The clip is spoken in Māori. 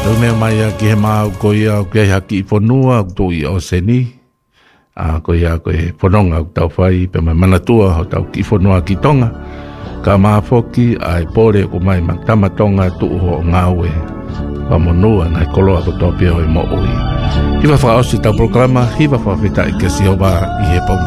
Tau mea mai a ki he maa ko ia o kia haki I whanua o tō I o seni. Ko ia ko he whanonga o tau whai pe mai manatua o tau ki whanua ki tonga. Ka maa whoki ai pōre ko mai mang tamatonga tuu ho ngāwe. Wa monua nai koloa ko tō pia hoi mo ui. Hiwa whakaosi tau programa, hiwa whawhita I ke sihoba I he pau